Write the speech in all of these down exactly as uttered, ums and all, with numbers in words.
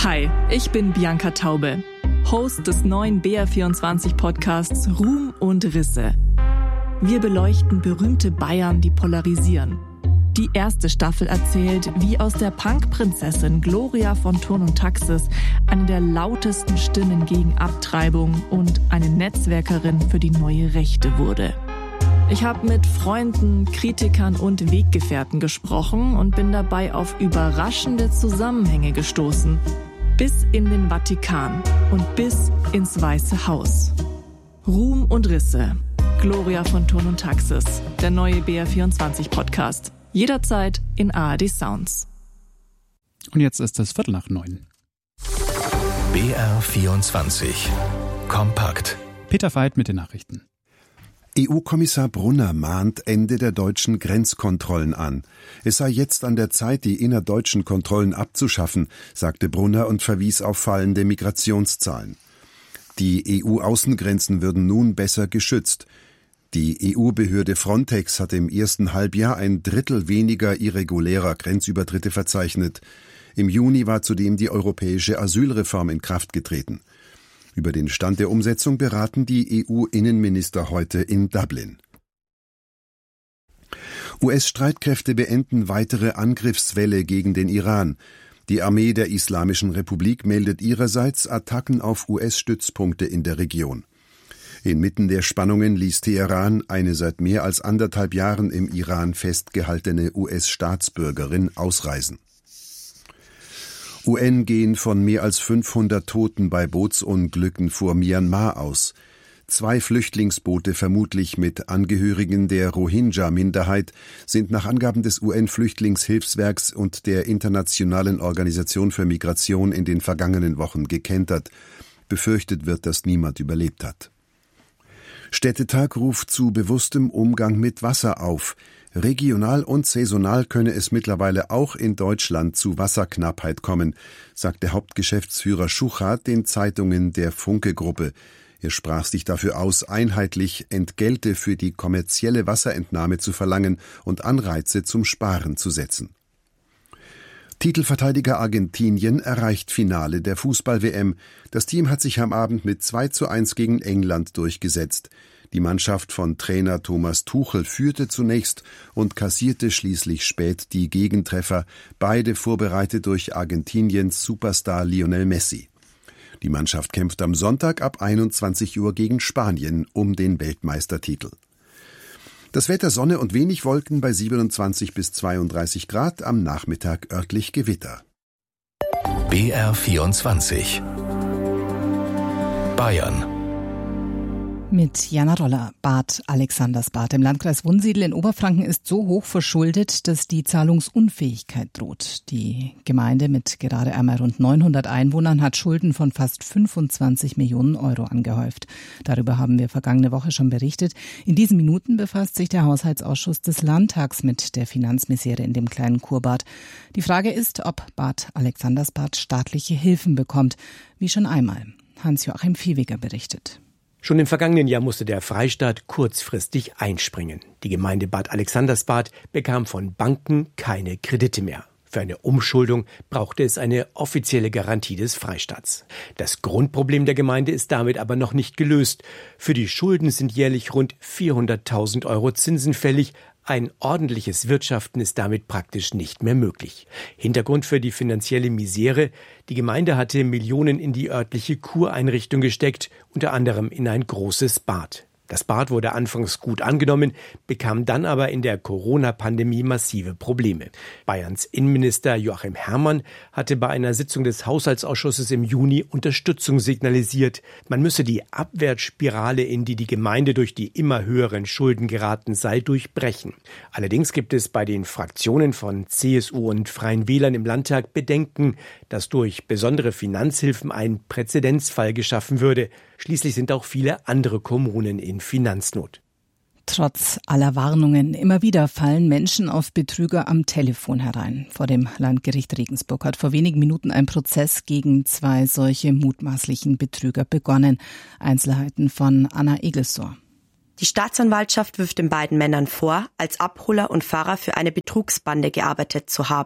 Hi, ich bin Bianca Taube, Host des neuen B R vierundzwanzig Podcasts Ruhm und Risse. Wir beleuchten berühmte Bayern, die polarisieren. Die erste Staffel erzählt, wie aus der Punkprinzessin Gloria von Thurn und Taxis eine der lautesten Stimmen gegen Abtreibung und eine Netzwerkerin für die neue Rechte wurde. Ich habe mit Freunden, Kritikern und Weggefährten gesprochen und bin dabei auf überraschende Zusammenhänge gestoßen. Bis in den Vatikan und bis ins Weiße Haus. Ruhm und Risse. Gloria von Thurn und Taxis. Der neue B R vierundzwanzig Podcast. Jederzeit in A R D Sounds. Und jetzt ist es Viertel nach neun. B R vierundzwanzig. Kompakt. Peter Veit mit den Nachrichten. E U-Kommissar Brunner mahnt Ende der deutschen Grenzkontrollen an. Es sei jetzt an der Zeit, die innerdeutschen Kontrollen abzuschaffen, sagte Brunner und verwies auf fallende Migrationszahlen. Die E U-Außengrenzen würden nun besser geschützt. Die E U-Behörde Frontex hat im ersten Halbjahr ein Drittel weniger irregulärer Grenzübertritte verzeichnet. Im Juni war zudem die europäische Asylreform in Kraft getreten. Über den Stand der Umsetzung beraten die E U-Innenminister heute in Dublin. U S-Streitkräfte beenden weitere Angriffswelle gegen den Iran. Die Armee der Islamischen Republik meldet ihrerseits Attacken auf U S-Stützpunkte in der Region. Inmitten der Spannungen ließ Teheran eine seit mehr als anderthalb Jahren im Iran festgehaltene U S-Staatsbürgerin ausreisen. U N gehen von mehr als fünfhundert Toten bei Bootsunglücken vor Myanmar aus. Zwei Flüchtlingsboote, vermutlich mit Angehörigen der Rohingya-Minderheit, sind nach Angaben des U N-Flüchtlingshilfswerks und der Internationalen Organisation für Migration in den vergangenen Wochen gekentert. Befürchtet wird, dass niemand überlebt hat. Städtetag ruft zu bewusstem Umgang mit Wasser auf. Regional und saisonal könne es mittlerweile auch in Deutschland zu Wasserknappheit kommen, sagte Hauptgeschäftsführer Schuchart den Zeitungen der Funke-Gruppe. Er sprach sich dafür aus, einheitlich Entgelte für die kommerzielle Wasserentnahme zu verlangen und Anreize zum Sparen zu setzen. Titelverteidiger Argentinien erreicht Finale der Fußball-W M. Das Team hat sich am Abend mit zwei zu eins gegen England durchgesetzt. Die Mannschaft von Trainer Thomas Tuchel führte zunächst und kassierte schließlich spät die Gegentreffer, beide vorbereitet durch Argentiniens Superstar Lionel Messi. Die Mannschaft kämpft am Sonntag ab einundzwanzig Uhr gegen Spanien um den Weltmeistertitel. Das Wetter: Sonne und wenig Wolken bei siebenundzwanzig bis zweiunddreißig Grad, am Nachmittag örtlich Gewitter. B R vierundzwanzig. Bayern. Mit Jana Roller. Bad Alexandersbad im Landkreis Wunsiedel in Oberfranken ist so hoch verschuldet, dass die Zahlungsunfähigkeit droht. Die Gemeinde mit gerade einmal rund neunhundert Einwohnern hat Schulden von fast fünfundzwanzig Millionen Euro angehäuft. Darüber haben wir vergangene Woche schon berichtet. In diesen Minuten befasst sich der Haushaltsausschuss des Landtags mit der Finanzmisere in dem kleinen Kurbad. Die Frage ist, ob Bad Alexandersbad staatliche Hilfen bekommt. Wie schon einmal. Hans-Joachim Viehweger berichtet. Schon im vergangenen Jahr musste der Freistaat kurzfristig einspringen. Die Gemeinde Bad Alexandersbad bekam von Banken keine Kredite mehr. Für eine Umschuldung brauchte es eine offizielle Garantie des Freistaats. Das Grundproblem der Gemeinde ist damit aber noch nicht gelöst. Für die Schulden sind jährlich rund vierhunderttausend Euro Zinsen fällig. Ein ordentliches Wirtschaften ist damit praktisch nicht mehr möglich. Hintergrund für die finanzielle Misere: Die Gemeinde hatte Millionen in die örtliche Kureinrichtung gesteckt, unter anderem in ein großes Bad. Das Bad wurde anfangs gut angenommen, bekam dann aber in der Corona-Pandemie massive Probleme. Bayerns Innenminister Joachim Herrmann hatte bei einer Sitzung des Haushaltsausschusses im Juni Unterstützung signalisiert. Man müsse die Abwärtsspirale, in die die Gemeinde durch die immer höheren Schulden geraten sei, durchbrechen. Allerdings gibt es bei den Fraktionen von C S U und Freien Wählern im Landtag Bedenken, dass durch besondere Finanzhilfen ein Präzedenzfall geschaffen würde. Schließlich sind auch viele andere Kommunen in Finanznot. Trotz aller Warnungen, immer wieder fallen Menschen auf Betrüger am Telefon herein. Vor dem Landgericht Regensburg hat vor wenigen Minuten ein Prozess gegen zwei solche mutmaßlichen Betrüger begonnen. Einzelheiten von Anna Egelsor. Die Staatsanwaltschaft wirft den beiden Männern vor, als Abholer und Fahrer für eine Betrugsbande gearbeitet zu haben.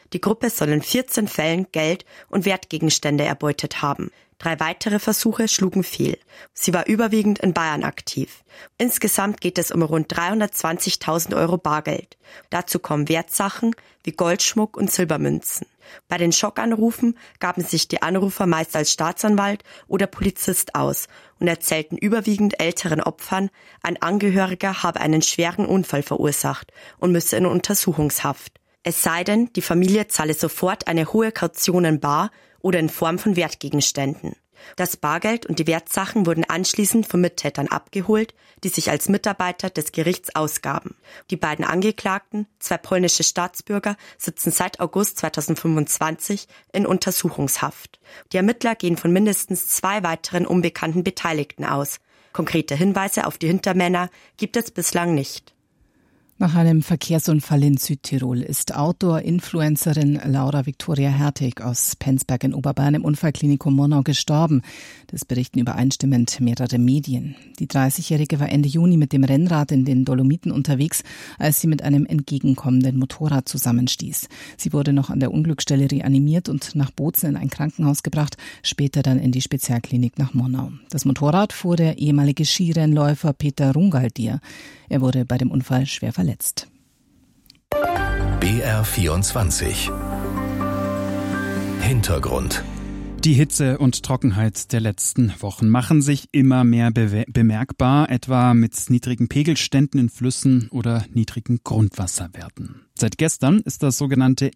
Die Gruppe soll in vierzehn Fällen Geld und Wertgegenstände erbeutet haben. Drei weitere Versuche schlugen fehl. Sie war überwiegend in Bayern aktiv. Insgesamt geht es um rund dreihundertzwanzigtausend Euro Bargeld. Dazu kommen Wertsachen wie Goldschmuck und Silbermünzen. Bei den Schockanrufen gaben sich die Anrufer meist als Staatsanwalt oder Polizist aus und erzählten überwiegend älteren Opfern, ein Angehöriger habe einen schweren Unfall verursacht und müsse in Untersuchungshaft. Es sei denn, die Familie zahle sofort eine hohe Kaution in bar oder in Form von Wertgegenständen. Das Bargeld und die Wertsachen wurden anschließend von Mittätern abgeholt, die sich als Mitarbeiter des Gerichts ausgaben. Die beiden Angeklagten, zwei polnische Staatsbürger, sitzen seit August zweitausendfünfundzwanzig in Untersuchungshaft. Die Ermittler gehen von mindestens zwei weiteren unbekannten Beteiligten aus. Konkrete Hinweise auf die Hintermänner gibt es bislang nicht. Nach einem Verkehrsunfall in Südtirol ist Outdoor-Influencerin Laura Victoria Hertig aus Penzberg in Oberbayern im Unfallklinikum Murnau gestorben. Das berichten übereinstimmend mehrere Medien. Die dreißigjährige war Ende Juni mit dem Rennrad in den Dolomiten unterwegs, als sie mit einem entgegenkommenden Motorrad zusammenstieß. Sie wurde noch an der Unglücksstelle reanimiert und nach Bozen in ein Krankenhaus gebracht, später dann in die Spezialklinik nach Murnau. Das Motorrad fuhr der ehemalige Skirennläufer Peter Rungaldier. Er wurde bei dem Unfall schwer verletzt. B R vierundzwanzig Hintergrund. Die Hitze und Trockenheit der letzten Wochen machen sich immer mehr be- bemerkbar, etwa mit niedrigen Pegelständen in Flüssen oder niedrigen Grundwasserwerten. Seit gestern ist das sogenannte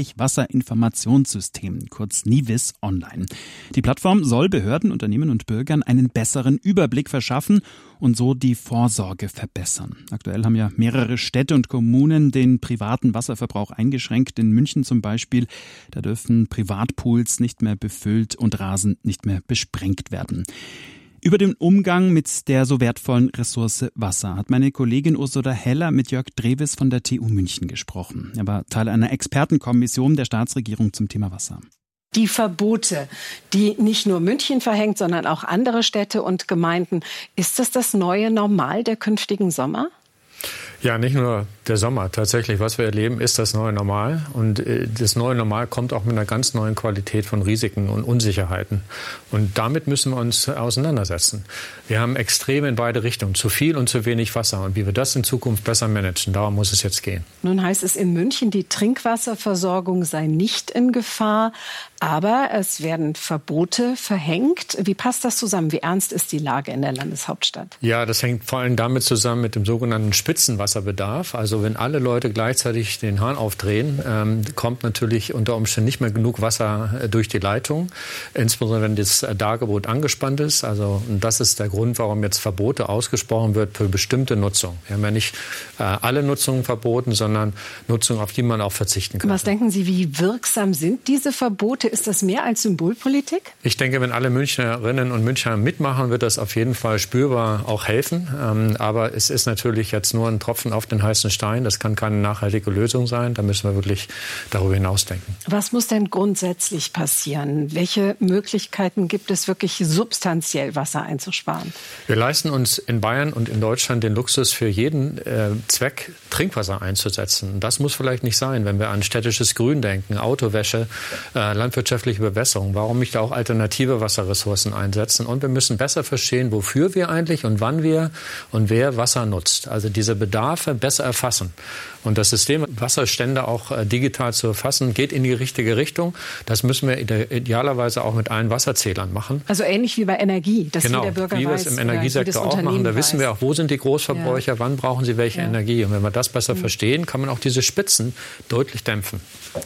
Niedrigwasserinformationssystem, kurz NIWIS, online. Die Plattform soll Behörden, Unternehmen und Bürgern einen besseren Überblick verschaffen und so die Vorsorge verbessern. Aktuell haben ja mehrere Städte und Kommunen den privaten Wasserverbrauch eingeschränkt. In München zum Beispiel, da dürfen Privatpools nicht mehr befüllt und Rasen nicht mehr besprengt werden. Über den Umgang mit der so wertvollen Ressource Wasser hat meine Kollegin Ursula Heller mit Jörg Drewes von der T U München gesprochen. Er war Teil einer Expertenkommission der Staatsregierung zum Thema Wasser. Die Verbote, die nicht nur München verhängt, sondern auch andere Städte und Gemeinden. Ist das das neue Normal der künftigen Sommer? Ja, nicht nur der Sommer. Tatsächlich, was wir erleben, ist das neue Normal. Und äh, das neue Normal kommt auch mit einer ganz neuen Qualität von Risiken und Unsicherheiten. Und damit müssen wir uns auseinandersetzen. Wir haben Extreme in beide Richtungen, zu viel und zu wenig Wasser. Und wie wir das in Zukunft besser managen, darum muss es jetzt gehen. Nun heißt es in München, die Trinkwasserversorgung sei nicht in Gefahr. Aber es werden Verbote verhängt. Wie passt das zusammen? Wie ernst ist die Lage in der Landeshauptstadt? Ja, das hängt vor allem damit zusammen mit dem sogenannten Spitzenwasserbedarf. Also wenn alle Leute gleichzeitig den Hahn aufdrehen, ähm, kommt natürlich unter Umständen nicht mehr genug Wasser äh, durch die Leitung. Insbesondere wenn das Dargebot angespannt ist. Also und das ist der Grund, warum jetzt Verbote ausgesprochen wird für bestimmte Nutzung. Wir haben ja nicht äh, alle Nutzungen verboten, sondern Nutzung, auf die man auch verzichten kann. Was denken Sie, wie wirksam sind diese Verbote? Ist das mehr als Symbolpolitik? Ich denke, wenn alle Münchnerinnen und Münchner mitmachen, wird das auf jeden Fall spürbar auch helfen. Ähm, aber es ist natürlich jetzt nur ein Tropfen auf den heißen Stein. Das kann keine nachhaltige Lösung sein. Da müssen wir wirklich darüber hinausdenken. Was muss denn grundsätzlich passieren? Welche Möglichkeiten gibt es, wirklich substanziell Wasser einzusparen? Wir leisten uns in Bayern und in Deutschland den Luxus, für jeden äh, Zweck Trinkwasser einzusetzen. Das muss vielleicht nicht sein, wenn wir an städtisches Grün denken, Autowäsche, äh, landwirtschaftliche Bewässerung. Warum nicht auch alternative Wasserressourcen einsetzen? Und wir müssen besser verstehen, wofür wir eigentlich und wann wir und wer Wasser nutzt. Also diese Bedarfe besser erfassen. Und das System, Wasserstände auch äh, digital zu erfassen, geht in die richtige Richtung. Das müssen wir idealerweise auch mit allen Wasserzählern machen. Also ähnlich wie bei Energie, dass genau, jeder Bürger wie wir weiß, es im Energiesektor auch machen. Da wissen wir auch, wo sind die Großverbräucher, ja. wann brauchen sie welche ja. Energie. Und wenn wir das besser mhm. verstehen, kann man auch diese Spitzen deutlich dämpfen.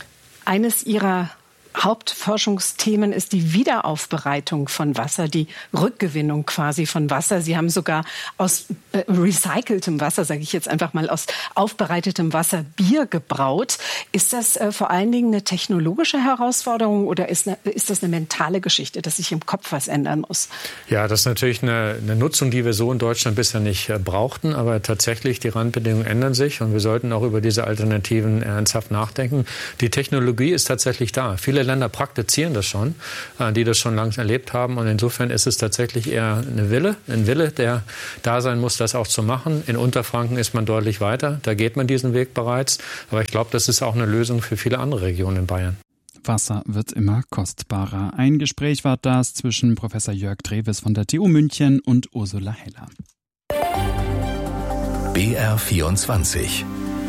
Eines Ihrer Hauptforschungsthemen ist die Wiederaufbereitung von Wasser, die Rückgewinnung quasi von Wasser. Sie haben sogar aus äh, recyceltem Wasser, sage ich jetzt einfach mal, aus aufbereitetem Wasser Bier gebraut. Ist das äh, vor allen Dingen eine technologische Herausforderung oder ist, eine, ist das eine mentale Geschichte, dass sich im Kopf was ändern muss? Ja, das ist natürlich eine, eine Nutzung, die wir so in Deutschland bisher nicht äh, brauchten. Aber tatsächlich, die Randbedingungen ändern sich und wir sollten auch über diese Alternativen ernsthaft nachdenken. Die Technologie ist tatsächlich da. Viele viele Länder praktizieren das schon, die das schon lange erlebt haben. Und insofern ist es tatsächlich eher eine Wille, ein Wille, der da sein muss, das auch zu machen. In Unterfranken ist man deutlich weiter. Da geht man diesen Weg bereits. Aber ich glaube, das ist auch eine Lösung für viele andere Regionen in Bayern. Wasser wird immer kostbarer. Ein Gespräch war das zwischen Professor Jörg Drewes von der T U München und Ursula Heller. B R vierundzwanzig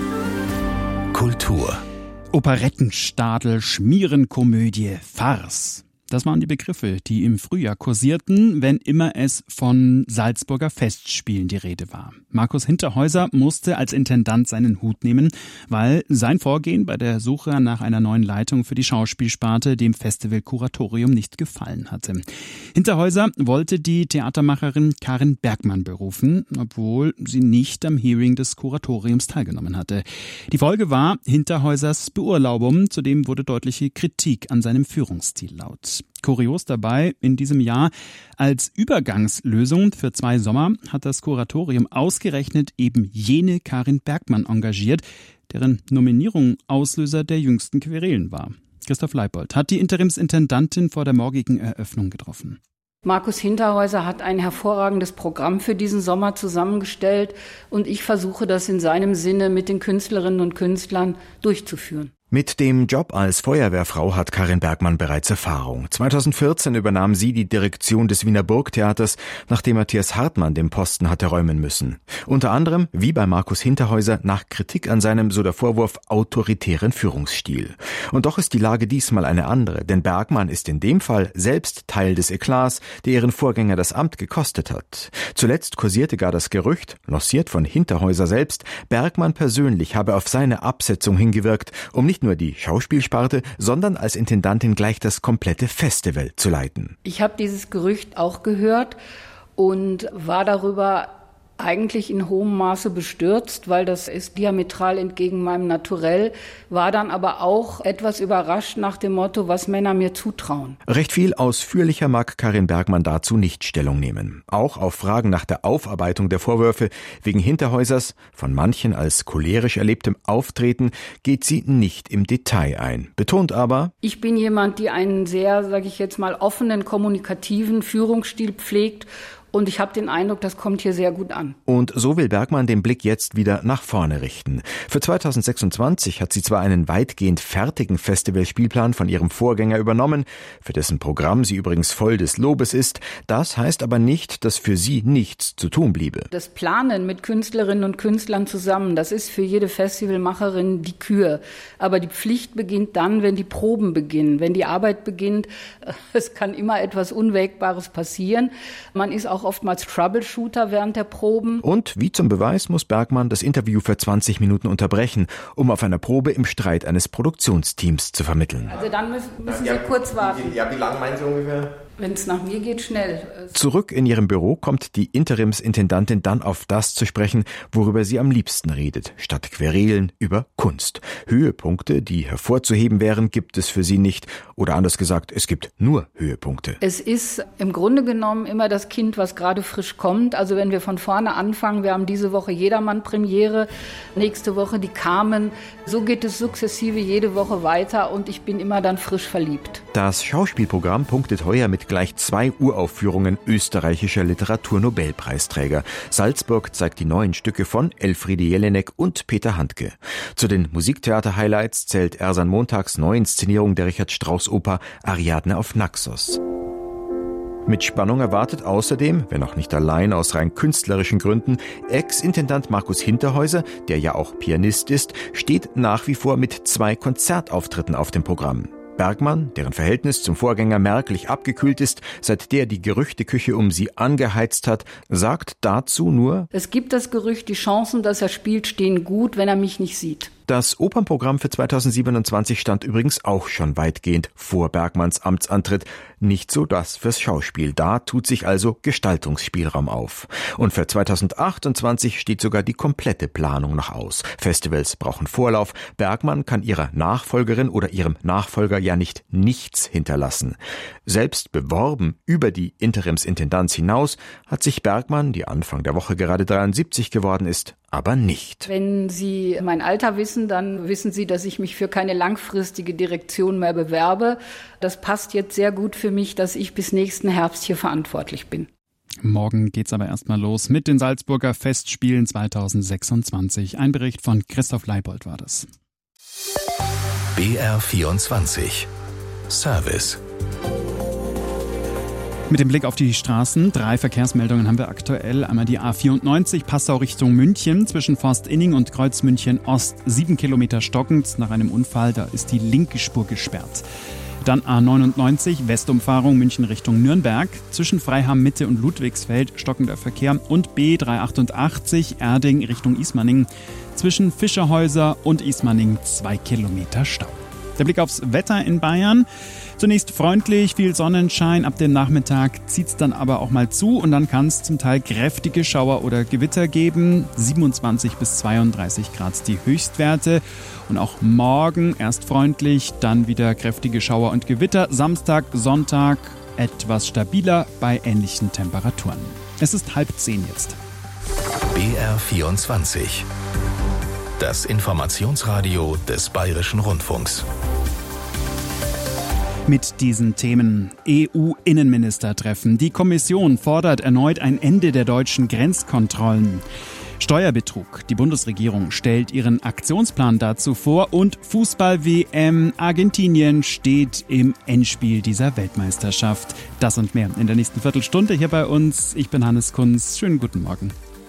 Kultur. Operettenstadel, Schmierenkomödie, Farce. Das waren die Begriffe, die im Frühjahr kursierten, wenn immer es von Salzburger Festspielen die Rede war. Markus Hinterhäuser musste als Intendant seinen Hut nehmen, weil sein Vorgehen bei der Suche nach einer neuen Leitung für die Schauspielsparte dem Festivalkuratorium nicht gefallen hatte. Hinterhäuser wollte die Theatermacherin Karin Bergmann berufen, obwohl sie nicht am Hearing des Kuratoriums teilgenommen hatte. Die Folge war Hinterhäusers Beurlaubung, zudem wurde deutliche Kritik an seinem Führungsstil laut. Kurios dabei, in diesem Jahr als Übergangslösung für zwei Sommer hat das Kuratorium ausgerechnet eben jene Karin Bergmann engagiert, deren Nominierung Auslöser der jüngsten Querelen war. Christoph Leibold hat die Interimsintendantin vor der morgigen Eröffnung getroffen. Markus Hinterhäuser hat ein hervorragendes Programm für diesen Sommer zusammengestellt und ich versuche das in seinem Sinne mit den Künstlerinnen und Künstlern durchzuführen. Mit dem Job als Feuerwehrfrau hat Karin Bergmann bereits Erfahrung. zweitausendvierzehn übernahm sie die Direktion des Wiener Burgtheaters, nachdem Matthias Hartmann den Posten hatte räumen müssen. Unter anderem, wie bei Markus Hinterhäuser, nach Kritik an seinem, so der Vorwurf, autoritären Führungsstil. Und doch ist die Lage diesmal eine andere, denn Bergmann ist in dem Fall selbst Teil des Eklats, der ihren Vorgänger das Amt gekostet hat. Zuletzt kursierte gar das Gerücht, lanciert von Hinterhäuser selbst, Bergmann persönlich habe auf seine Absetzung hingewirkt, um nicht nur die Schauspielsparte, sondern als Intendantin gleich das komplette Festival zu leiten. Ich habe dieses Gerücht auch gehört und war darüber eigentlich in hohem Maße bestürzt, weil das ist diametral entgegen meinem Naturell, war dann aber auch etwas überrascht nach dem Motto, was Männer mir zutrauen. Recht viel ausführlicher mag Karin Bergmann dazu nicht Stellung nehmen. Auch auf Fragen nach der Aufarbeitung der Vorwürfe wegen Hinterhäusers, von manchen als cholerisch erlebtem Auftreten, geht sie nicht im Detail ein. Betont aber: Ich bin jemand, die einen sehr, sage ich jetzt mal, offenen, kommunikativen Führungsstil pflegt. Und ich habe den Eindruck, das kommt hier sehr gut an. Und so will Bergmann den Blick jetzt wieder nach vorne richten. Für zweitausendsechsundzwanzig hat sie zwar einen weitgehend fertigen Festivalspielplan von ihrem Vorgänger übernommen, für dessen Programm sie übrigens voll des Lobes ist. Das heißt aber nicht, dass für sie nichts zu tun bliebe. Das Planen mit Künstlerinnen und Künstlern zusammen, das ist für jede Festivalmacherin die Kür. Aber die Pflicht beginnt dann, wenn die Proben beginnen, wenn die Arbeit beginnt. Es kann immer etwas Unwägbares passieren. Man ist auch oftmals Troubleshooter während der Proben. Und wie zum Beweis muss Bergmann das Interview für zwanzig Minuten unterbrechen, um auf einer Probe im Streit eines Produktionsteams zu vermitteln. Also dann müssen, müssen ja, Sie kurz warten. Ja, wie lange meinen Sie ungefähr? Wenn es nach mir geht, schnell. Zurück in ihrem Büro kommt die Interimsintendantin dann auf das zu sprechen, worüber sie am liebsten redet, statt Querelen über Kunst. Höhepunkte, die hervorzuheben wären, gibt es für sie nicht. Oder anders gesagt, es gibt nur Höhepunkte. Es ist im Grunde genommen immer das Kind, was gerade frisch kommt. Also wenn wir von vorne anfangen, wir haben diese Woche Jedermann-Premiere, nächste Woche die Carmen. So geht es sukzessive jede Woche weiter und ich bin immer dann frisch verliebt. Das Schauspielprogramm punktet heuer mit gleich zwei Uraufführungen österreichischer Literaturnobelpreisträger. Salzburg zeigt die neuen Stücke von Elfriede Jelinek und Peter Handke. Zu den Musiktheater-Highlights zählt Ersan Montags Neuinszenierung der Richard-Strauss-Oper Ariadne auf Naxos. Mit Spannung erwartet außerdem, wenn auch nicht allein aus rein künstlerischen Gründen, Ex-Intendant Markus Hinterhäuser, der ja auch Pianist ist, steht nach wie vor mit zwei Konzertauftritten auf dem Programm. Bergmann, deren Verhältnis zum Vorgänger merklich abgekühlt ist, seit der die Gerüchteküche um sie angeheizt hat, sagt dazu nur: Es gibt das Gerücht, die Chancen, dass er spielt, stehen gut, wenn er mich nicht sieht. Das Opernprogramm für zweitausendsiebenundzwanzig stand übrigens auch schon weitgehend vor Bergmanns Amtsantritt. Nicht so das fürs Schauspiel. Da tut sich also Gestaltungsspielraum auf. Und für zweitausendachtundzwanzig steht sogar die komplette Planung noch aus. Festivals brauchen Vorlauf. Bergmann kann ihrer Nachfolgerin oder ihrem Nachfolger ja nicht nichts hinterlassen. Selbst beworben über die Interimsintendanz hinaus hat sich Bergmann, die Anfang der Woche gerade dreiundsiebzig geworden ist, aber nicht. Wenn Sie mein Alter wissen, wissen, dann wissen Sie, dass ich mich für keine langfristige Direktion mehr bewerbe. Das passt jetzt sehr gut für mich, dass ich bis nächsten Herbst hier verantwortlich bin. Morgen geht's aber erstmal los mit den Salzburger Festspielen zweitausendsechsundzwanzig. Ein Bericht von Christoph Leibold war das. B R vierundzwanzig Service. Mit dem Blick auf die Straßen, drei Verkehrsmeldungen haben wir aktuell. Einmal die A vierundneunzig, Passau Richtung München, zwischen Forstinning und Kreuz München Ost, sieben Kilometer stockend. Nach einem Unfall, da ist die linke Spur gesperrt. Dann A neunundneunzig, Westumfahrung München Richtung Nürnberg, zwischen Freiham Mitte und Ludwigsfeld stockender Verkehr. Und B dreihundertachtundachtzig, Erding Richtung Ismaning, zwischen Fischerhäuser und Ismaning zwei Kilometer Stau. Der Blick aufs Wetter in Bayern. Zunächst freundlich, viel Sonnenschein. Ab dem Nachmittag zieht es dann aber auch mal zu und dann kann es zum Teil kräftige Schauer oder Gewitter geben. siebenundzwanzig bis zweiunddreißig Grad die Höchstwerte. Und auch morgen erst freundlich, dann wieder kräftige Schauer und Gewitter. Samstag, Sonntag etwas stabiler bei ähnlichen Temperaturen. Es ist halb zehn jetzt. B R vierundzwanzig. Das Informationsradio des Bayerischen Rundfunks. Mit diesen Themen: E U-Innenministertreffen. Die Kommission fordert erneut ein Ende der deutschen Grenzkontrollen. Steuerbetrug. Die Bundesregierung stellt ihren Aktionsplan dazu vor. Und Fußball-W M. Argentinien steht im Endspiel dieser Weltmeisterschaft. Das und mehr in der nächsten Viertelstunde hier bei uns. Ich bin Hannes Kunz. Schönen guten Morgen.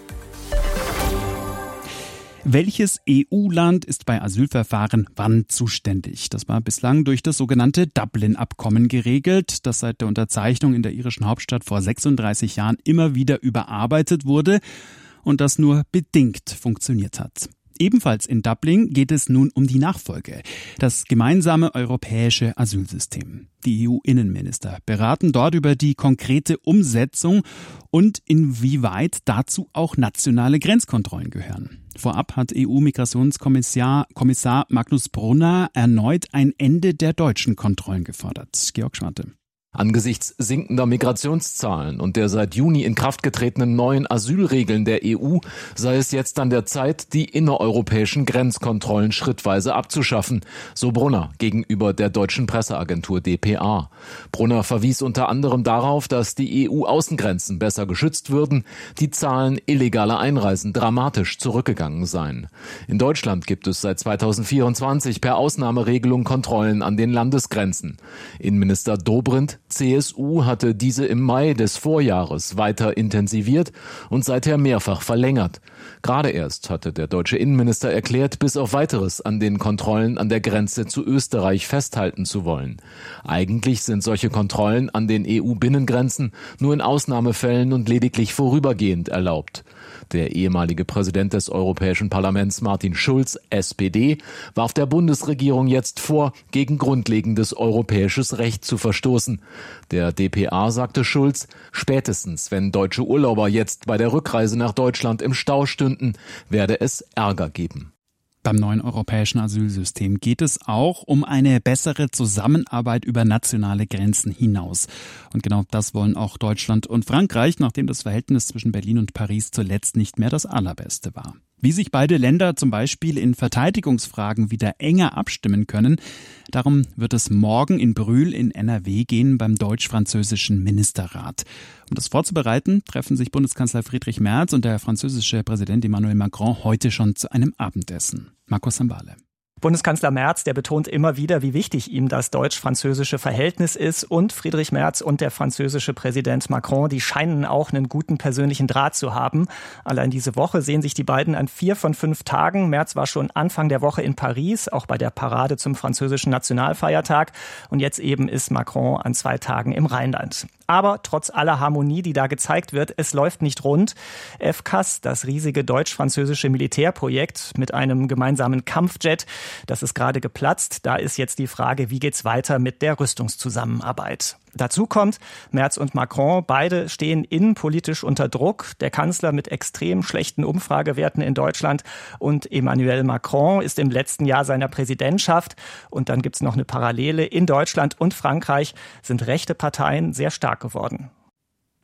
Welches E U-Land ist bei Asylverfahren wann zuständig? Das war bislang durch das sogenannte Dublin-Abkommen geregelt, das seit der Unterzeichnung in der irischen Hauptstadt vor sechsunddreißig Jahren immer wieder überarbeitet wurde und das nur bedingt funktioniert hat. Ebenfalls in Dublin geht es nun um die Nachfolge, das gemeinsame europäische Asylsystem. Die E U-Innenminister beraten dort über die konkrete Umsetzung und inwieweit dazu auch nationale Grenzkontrollen gehören. Vorab hat E U-Migrationskommissar Kommissar Magnus Brunner erneut ein Ende der deutschen Kontrollen gefordert. Georg Schwarte. Angesichts sinkender Migrationszahlen und der seit Juni in Kraft getretenen neuen Asylregeln der E U sei es jetzt an der Zeit, die innereuropäischen Grenzkontrollen schrittweise abzuschaffen, so Brunner gegenüber der deutschen Presseagentur D P A. Brunner verwies unter anderem darauf, dass die E U-Außengrenzen besser geschützt würden, die Zahlen illegaler Einreisen dramatisch zurückgegangen seien. In Deutschland gibt es seit zweitausendvierundzwanzig per Ausnahmeregelung Kontrollen an den Landesgrenzen. Innenminister Dobrindt C S U hatte diese im Mai des Vorjahres weiter intensiviert und seither mehrfach verlängert. Gerade erst hatte der deutsche Innenminister erklärt, bis auf Weiteres an den Kontrollen an der Grenze zu Österreich festhalten zu wollen. Eigentlich sind solche Kontrollen an den E U-Binnengrenzen nur in Ausnahmefällen und lediglich vorübergehend erlaubt. Der ehemalige Präsident des Europäischen Parlaments Martin Schulz, S P D, warf der Bundesregierung jetzt vor, gegen grundlegendes europäisches Recht zu verstoßen. Der D P A sagte Schulz, spätestens wenn deutsche Urlauber jetzt bei der Rückreise nach Deutschland im Stau stünden, werde es Ärger geben. Beim neuen europäischen Asylsystem geht es auch um eine bessere Zusammenarbeit über nationale Grenzen hinaus. Und genau das wollen auch Deutschland und Frankreich, nachdem das Verhältnis zwischen Berlin und Paris zuletzt nicht mehr das allerbeste war. Wie sich beide Länder zum Beispiel in Verteidigungsfragen wieder enger abstimmen können, darum wird es morgen in Brühl in N R W gehen beim deutsch-französischen Ministerrat. Um das vorzubereiten, treffen sich Bundeskanzler Friedrich Merz und der französische Präsident Emmanuel Macron heute schon zu einem Abendessen. Markus Sambale. Bundeskanzler Merz, der betont immer wieder, wie wichtig ihm das deutsch-französische Verhältnis ist. Und Friedrich Merz und der französische Präsident Macron, die scheinen auch einen guten persönlichen Draht zu haben. Allein diese Woche sehen sich die beiden an vier von fünf Tagen. Merz war schon Anfang der Woche in Paris, auch bei der Parade zum französischen Nationalfeiertag. Und jetzt eben ist Macron an zwei Tagen im Rheinland. Aber trotz aller Harmonie, die da gezeigt wird, es läuft nicht rund. F C A S, das riesige deutsch-französische Militärprojekt mit einem gemeinsamen Kampfjet, das ist gerade geplatzt. Da ist jetzt die Frage, wie geht's weiter mit der Rüstungszusammenarbeit? Dazu kommt, Merz und Macron, beide stehen innenpolitisch unter Druck. Der Kanzler mit extrem schlechten Umfragewerten in Deutschland und Emmanuel Macron ist im letzten Jahr seiner Präsidentschaft. Und dann gibt's noch eine Parallele. In Deutschland und Frankreich sind rechte Parteien sehr stark geworden.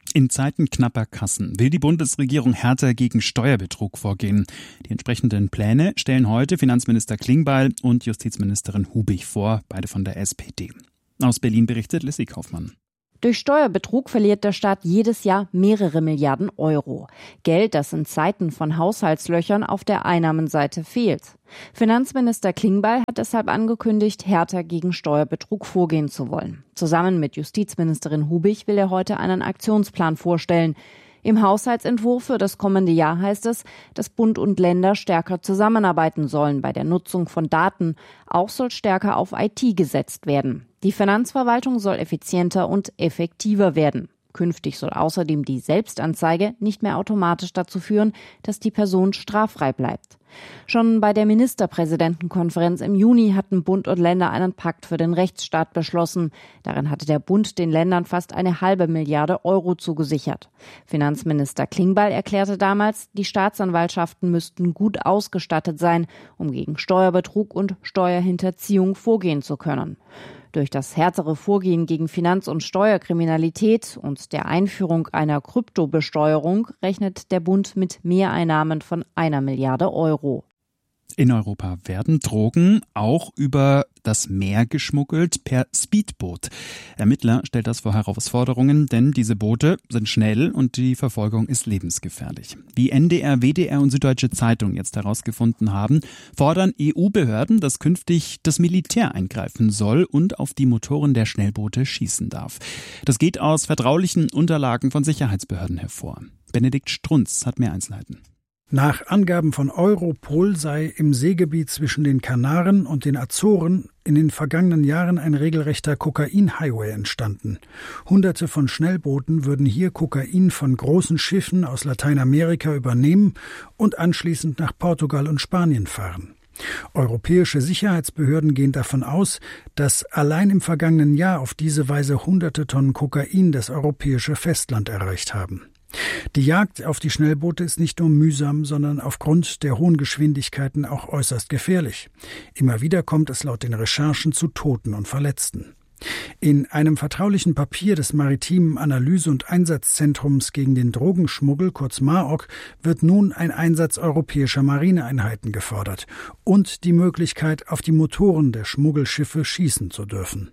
In Zeiten knapper Kassen will die Bundesregierung härter gegen Steuerbetrug vorgehen. Die entsprechenden Pläne stellen heute Finanzminister Klingbeil und Justizministerin Hubig vor, beide von der S P D. Aus Berlin berichtet Lissy Kaufmann. Durch Steuerbetrug verliert der Staat jedes Jahr mehrere Milliarden Euro. Geld, das in Zeiten von Haushaltslöchern auf der Einnahmenseite fehlt. Finanzminister Klingbeil hat deshalb angekündigt, härter gegen Steuerbetrug vorgehen zu wollen. Zusammen mit Justizministerin Hubig will er heute einen Aktionsplan vorstellen. Im Haushaltsentwurf für das kommende Jahr heißt es, dass Bund und Länder stärker zusammenarbeiten sollen bei der Nutzung von Daten. Auch soll stärker auf I T gesetzt werden. Die Finanzverwaltung soll effizienter und effektiver werden. Künftig soll außerdem die Selbstanzeige nicht mehr automatisch dazu führen, dass die Person straffrei bleibt. Schon bei der Ministerpräsidentenkonferenz im Juni hatten Bund und Länder einen Pakt für den Rechtsstaat beschlossen. Darin hatte der Bund den Ländern fast eine halbe Milliarde Euro zugesichert. Finanzminister Klingbeil erklärte damals, die Staatsanwaltschaften müssten gut ausgestattet sein, um gegen Steuerbetrug und Steuerhinterziehung vorgehen zu können. Durch das härtere Vorgehen gegen Finanz- und Steuerkriminalität und der Einführung einer Kryptobesteuerung rechnet der Bund mit Mehreinnahmen von einer Milliarde Euro. In Europa werden Drogen auch über das Meer geschmuggelt per Speedboot. Ermittler stellt das vor Herausforderungen, denn diese Boote sind schnell und die Verfolgung ist lebensgefährlich. Wie N D R, W D R und Süddeutsche Zeitung jetzt herausgefunden haben, fordern E U-Behörden, dass künftig das Militär eingreifen soll und auf die Motoren der Schnellboote schießen darf. Das geht aus vertraulichen Unterlagen von Sicherheitsbehörden hervor. Benedikt Strunz hat mehr Einzelheiten. Nach Angaben von Europol sei im Seegebiet zwischen den Kanaren und den Azoren in den vergangenen Jahren ein regelrechter Kokain-Highway entstanden. Hunderte von Schnellbooten würden hier Kokain von großen Schiffen aus Lateinamerika übernehmen und anschließend nach Portugal und Spanien fahren. Europäische Sicherheitsbehörden gehen davon aus, dass allein im vergangenen Jahr auf diese Weise hunderte Tonnen Kokain das europäische Festland erreicht haben. Die Jagd auf die Schnellboote ist nicht nur mühsam, sondern aufgrund der hohen Geschwindigkeiten auch äußerst gefährlich. Immer wieder kommt es laut den Recherchen zu Toten und Verletzten. In einem vertraulichen Papier des Maritimen Analyse- und Einsatzzentrums gegen den Drogenschmuggel, kurz MAOC, wird nun ein Einsatz europäischer Marineeinheiten gefordert und die Möglichkeit, auf die Motoren der Schmuggelschiffe schießen zu dürfen.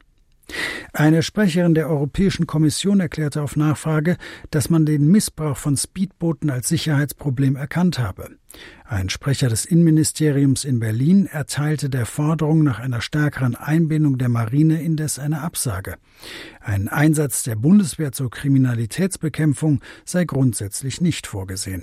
Eine Sprecherin der Europäischen Kommission erklärte auf Nachfrage, dass man den Missbrauch von Speedbooten als Sicherheitsproblem erkannt habe. Ein Sprecher des Innenministeriums in Berlin erteilte der Forderung nach einer stärkeren Einbindung der Marine indes eine Absage. Ein Einsatz der Bundeswehr zur Kriminalitätsbekämpfung sei grundsätzlich nicht vorgesehen.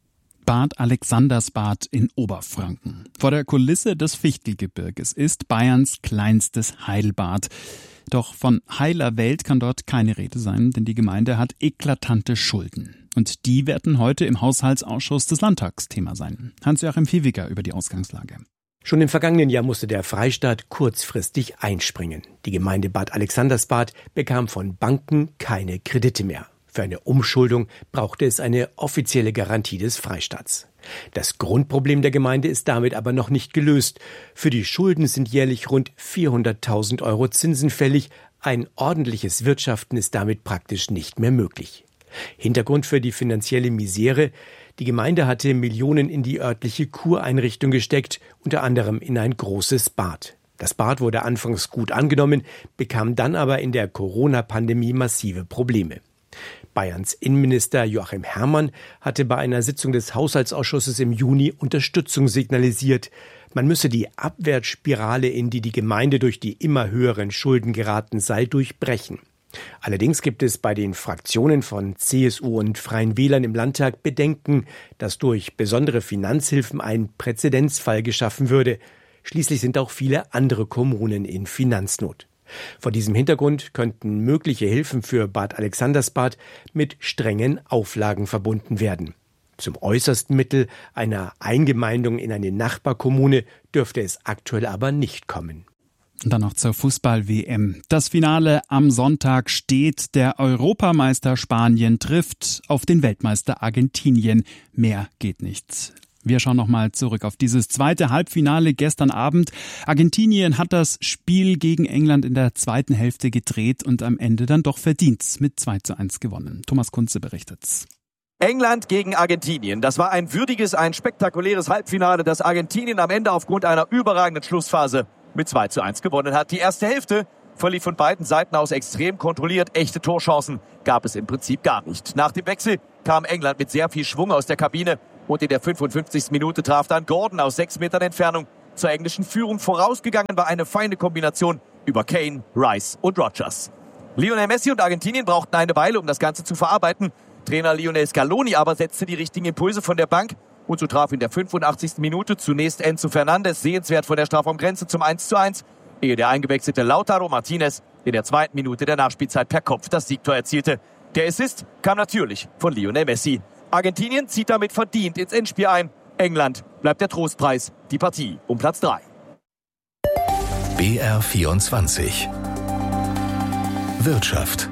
Bad Alexandersbad in Oberfranken. Vor der Kulisse des Fichtelgebirges ist Bayerns kleinstes Heilbad. Doch von heiler Welt kann dort keine Rede sein, denn die Gemeinde hat eklatante Schulden. Und die werden heute im Haushaltsausschuss des Landtags Thema sein. Hans-Joachim Viehweger über die Ausgangslage. Schon im vergangenen Jahr musste der Freistaat kurzfristig einspringen. Die Gemeinde Bad Alexandersbad bekam von Banken keine Kredite mehr. Für eine Umschuldung brauchte es eine offizielle Garantie des Freistaats. Das Grundproblem der Gemeinde ist damit aber noch nicht gelöst. Für die Schulden sind jährlich rund vierhunderttausend Euro Zinsen fällig. Ein ordentliches Wirtschaften ist damit praktisch nicht mehr möglich. Hintergrund für die finanzielle Misere: Die Gemeinde hatte Millionen in die örtliche Kureinrichtung gesteckt, unter anderem in ein großes Bad. Das Bad wurde anfangs gut angenommen, bekam dann aber in der Corona-Pandemie massive Probleme. Bayerns Innenminister Joachim Herrmann hatte bei einer Sitzung des Haushaltsausschusses im Juni Unterstützung signalisiert. Man müsse die Abwärtsspirale, in die die Gemeinde durch die immer höheren Schulden geraten sei, durchbrechen. Allerdings gibt es bei den Fraktionen von C S U und Freien Wählern im Landtag Bedenken, dass durch besondere Finanzhilfen ein Präzedenzfall geschaffen würde. Schließlich sind auch viele andere Kommunen in Finanznot. Vor diesem Hintergrund könnten mögliche Hilfen für Bad Alexandersbad mit strengen Auflagen verbunden werden. Zum äußersten Mittel einer Eingemeindung in eine Nachbarkommune dürfte es aktuell aber nicht kommen. Und dann noch zur Fußball-W M. Das Finale am Sonntag steht. Der Europameister Spanien trifft auf den Weltmeister Argentinien. Mehr geht nicht. Wir schauen nochmal zurück auf dieses zweite Halbfinale gestern Abend. Argentinien hat das Spiel gegen England in der zweiten Hälfte gedreht und am Ende dann doch verdient mit zwei zu eins gewonnen. Thomas Kunze berichtet. England gegen Argentinien. Das war ein würdiges, ein spektakuläres Halbfinale, das Argentinien am Ende aufgrund einer überragenden Schlussphase mit zwei zu eins gewonnen hat. Die erste Hälfte verlief von beiden Seiten aus extrem kontrolliert. Echte Torchancen gab es im Prinzip gar nicht. Nach dem Wechsel kam England mit sehr viel Schwung aus der Kabine und in der fünfundfünfzigsten Minute traf dann Gordon aus sechs Metern Entfernung zur englischen Führung. Vorausgegangen war eine feine Kombination über Kane, Rice und Rodgers. Lionel Messi und Argentinien brauchten eine Weile, um das Ganze zu verarbeiten. Trainer Lionel Scaloni aber setzte die richtigen Impulse von der Bank und so traf in der fünfundachtzigsten Minute zunächst Enzo Fernandes sehenswert vor der Strafraumgrenze zum eins zu eins, ehe der eingewechselte Lautaro Martinez in der zweiten Minute der Nachspielzeit per Kopf das Siegtor erzielte. Der Assist kam natürlich von Lionel Messi. Argentinien zieht damit verdient ins Endspiel ein. England bleibt der Trostpreis, die Partie um Platz drei. B R vierundzwanzig Wirtschaft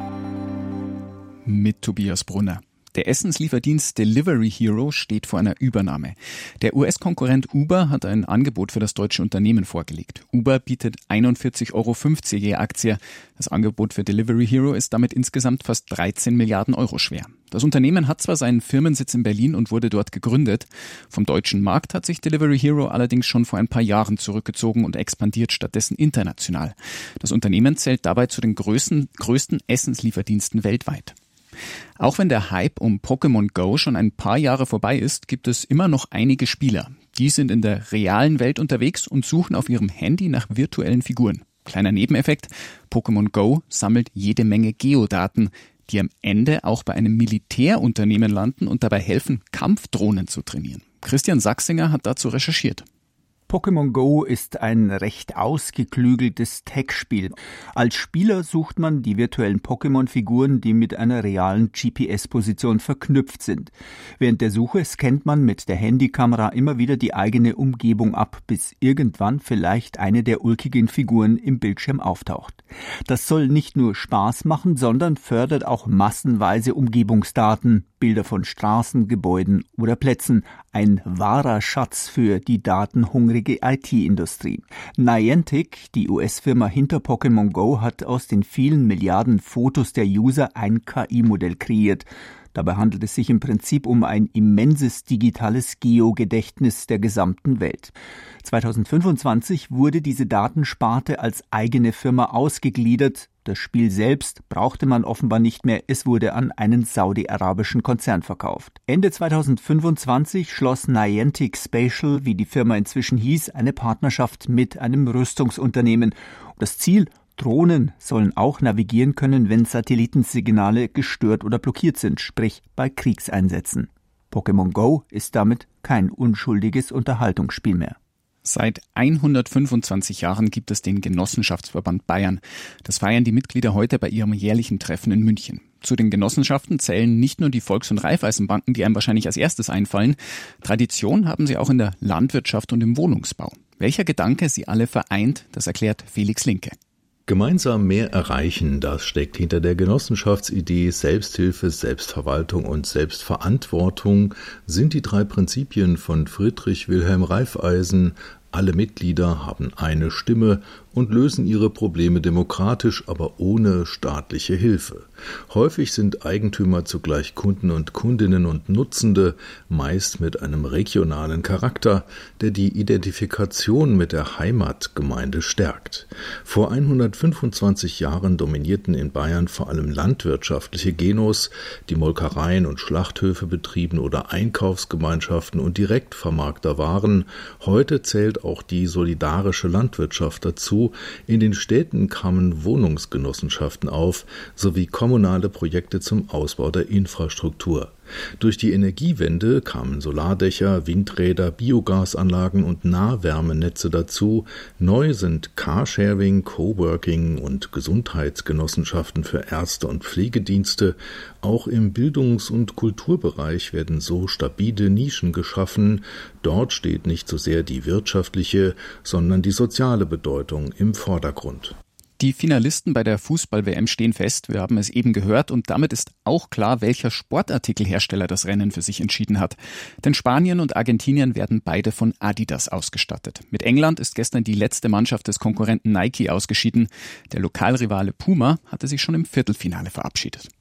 mit Tobias Brunner. Der Essenslieferdienst Delivery Hero steht vor einer Übernahme. Der U S-Konkurrent Uber hat ein Angebot für das deutsche Unternehmen vorgelegt. Uber bietet einundvierzig Euro fünfzig je Aktie. Das Angebot für Delivery Hero ist damit insgesamt fast dreizehn Milliarden Euro schwer. Das Unternehmen hat zwar seinen Firmensitz in Berlin und wurde dort gegründet. Vom deutschen Markt hat sich Delivery Hero allerdings schon vor ein paar Jahren zurückgezogen und expandiert stattdessen international. Das Unternehmen zählt dabei zu den größten, größten Essenslieferdiensten weltweit. Auch wenn der Hype um Pokémon Go schon ein paar Jahre vorbei ist, gibt es immer noch einige Spieler. Die sind in der realen Welt unterwegs und suchen auf ihrem Handy nach virtuellen Figuren. Kleiner Nebeneffekt, Pokémon Go sammelt jede Menge Geodaten, die am Ende auch bei einem Militärunternehmen landen und dabei helfen, Kampfdrohnen zu trainieren. Christian Sachsinger hat dazu recherchiert. Pokémon Go ist ein recht ausgeklügeltes Tech-Spiel. Als Spieler sucht man die virtuellen Pokémon-Figuren, die mit einer realen G P S-Position verknüpft sind. Während der Suche scannt man mit der Handykamera immer wieder die eigene Umgebung ab, bis irgendwann vielleicht eine der ulkigen Figuren im Bildschirm auftaucht. Das soll nicht nur Spaß machen, sondern fördert auch massenweise Umgebungsdaten, Bilder von Straßen, Gebäuden oder Plätzen. Ein wahrer Schatz für die datenhungrige I T-Industrie. Niantic, die U S-Firma hinter Pokémon Go, hat aus den vielen Milliarden Fotos der User ein K I-Modell kreiert. Dabei handelt es sich im Prinzip um ein immenses digitales Geogedächtnis der gesamten Welt. zweitausendfünfundzwanzig wurde diese Datensparte als eigene Firma ausgegliedert. Das Spiel selbst brauchte man offenbar nicht mehr, es wurde an einen saudi-arabischen Konzern verkauft. Ende zweitausendfünfundzwanzig schloss Niantic Spatial, wie die Firma inzwischen hieß, eine Partnerschaft mit einem Rüstungsunternehmen. Das Ziel: Drohnen sollen auch navigieren können, wenn Satellitensignale gestört oder blockiert sind, sprich bei Kriegseinsätzen. Pokémon Go ist damit kein unschuldiges Unterhaltungsspiel mehr. Seit hundertfünfundzwanzig Jahren gibt es den Genossenschaftsverband Bayern. Das feiern die Mitglieder heute bei ihrem jährlichen Treffen in München. Zu den Genossenschaften zählen nicht nur die Volks- und Raiffeisenbanken, die einem wahrscheinlich als erstes einfallen. Tradition haben sie auch in der Landwirtschaft und im Wohnungsbau. Welcher Gedanke sie alle vereint, das erklärt Felix Linke. Gemeinsam mehr erreichen, das steckt hinter der Genossenschaftsidee. Selbsthilfe, Selbstverwaltung und Selbstverantwortung sind die drei Prinzipien von Friedrich Wilhelm Raiffeisen. Alle Mitglieder haben eine Stimme und lösen ihre Probleme demokratisch, aber ohne staatliche Hilfe. Häufig sind Eigentümer zugleich Kunden und Kundinnen und Nutzende, meist mit einem regionalen Charakter, der die Identifikation mit der Heimatgemeinde stärkt. Vor hundertfünfundzwanzig Jahren dominierten in Bayern vor allem landwirtschaftliche Genos, die Molkereien und Schlachthöfe betrieben oder Einkaufsgemeinschaften und Direktvermarkter waren. Heute zählt auch die solidarische Landwirtschaft dazu. In den Städten kamen Wohnungsgenossenschaften auf, sowie kommunale Projekte zum Ausbau der Infrastruktur. Durch die Energiewende kamen Solardächer, Windräder, Biogasanlagen und Nahwärmenetze dazu. Neu sind Carsharing, Coworking und Gesundheitsgenossenschaften für Ärzte und Pflegedienste. Auch im Bildungs- und Kulturbereich werden so stabile Nischen geschaffen. Dort steht nicht so sehr die wirtschaftliche, sondern die soziale Bedeutung im Vordergrund. Die Finalisten bei der Fußball-W M stehen fest, wir haben es eben gehört, und damit ist auch klar, welcher Sportartikelhersteller das Rennen für sich entschieden hat. Denn Spanien und Argentinien werden beide von Adidas ausgestattet. Mit England ist gestern die letzte Mannschaft des Konkurrenten Nike ausgeschieden. Der Lokalrivale Puma hatte sich schon im Viertelfinale verabschiedet.